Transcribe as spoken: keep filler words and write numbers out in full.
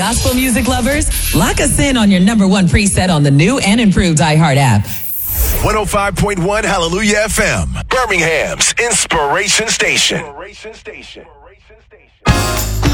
gospel music lovers, lock us in on your number one preset on the new and improved iHeart app. one oh five point one Hallelujah F M, Birmingham's Inspiration Station.